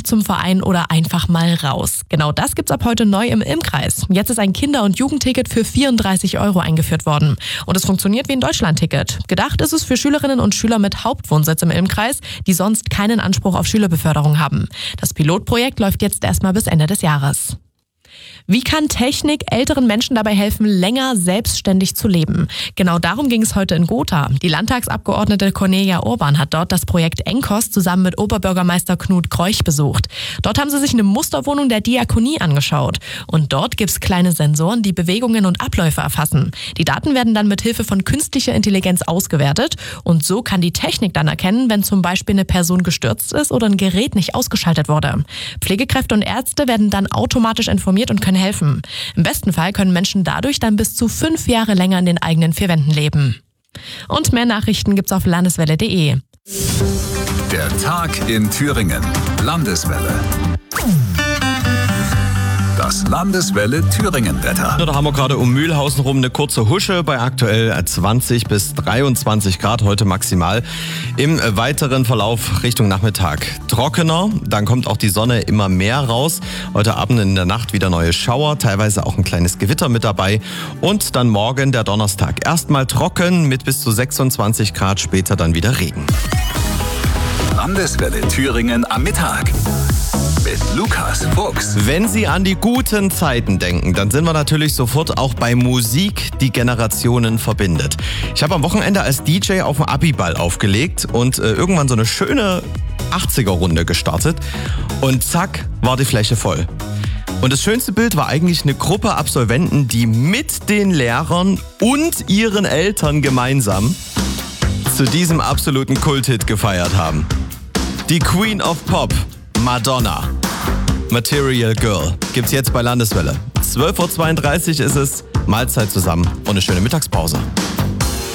zum Verein oder einfach mal raus. Genau das gibt's ab heute neu im Ilmkreis. Jetzt ist ein Kinder- und Jugendticket für 34 € eingeführt worden. Und es funktioniert wie ein Deutschlandticket. Gedacht ist es für Schülerinnen und Schüler mit Hauptwohnsitz im Ilmkreis, die sonst keinen Anspruch auf Schülerbeförderung haben. Das Pilotprojekt läuft jetzt erstmal bis Ende des Jahres. Wie kann Technik älteren Menschen dabei helfen, länger selbstständig zu leben? Genau darum ging es heute in Gotha. Die Landtagsabgeordnete Cornelia Urban hat dort das Projekt Engkos zusammen mit Oberbürgermeister Knut Kreuch besucht. Dort haben sie sich eine Musterwohnung der Diakonie angeschaut. Und dort gibt's kleine Sensoren, die Bewegungen und Abläufe erfassen. Die Daten werden dann mit Hilfe von künstlicher Intelligenz ausgewertet. Und so kann die Technik dann erkennen, wenn zum Beispiel eine Person gestürzt ist oder ein Gerät nicht ausgeschaltet wurde. Pflegekräfte und Ärzte werden dann automatisch informiert und können helfen. Im besten Fall können Menschen dadurch dann bis zu 5 Jahre länger in den eigenen 4 Wänden leben. Und mehr Nachrichten gibt's auf landeswelle.de. Der Tag in Thüringen. Landeswelle. Das Landeswelle Thüringen-Wetter. Da haben wir gerade um Mühlhausen rum eine kurze Husche bei aktuell 20 bis 23 Grad, heute maximal. Im weiteren Verlauf Richtung Nachmittag trockener, dann kommt auch die Sonne immer mehr raus. Heute Abend in der Nacht wieder neue Schauer, teilweise auch ein kleines Gewitter mit dabei. Und dann morgen der Donnerstag. Erstmal trocken mit bis zu 26 Grad, später dann wieder Regen. Landeswelle Thüringen am Mittag. Mit Lukas Fuchs. Wenn Sie an die guten Zeiten denken, dann sind wir natürlich sofort auch bei Musik, die Generationen verbindet. Ich habe am Wochenende als DJ auf dem Abiball aufgelegt und irgendwann so eine schöne 80er-Runde gestartet und zack, war die Fläche voll. Und das schönste Bild war eigentlich eine Gruppe Absolventen, die mit den Lehrern und ihren Eltern gemeinsam zu diesem absoluten Kulthit gefeiert haben. Die Queen of Pop, Madonna. Material Girl gibt's jetzt bei Landeswelle. 12:32 Uhr ist es, Mahlzeit zusammen und eine schöne Mittagspause.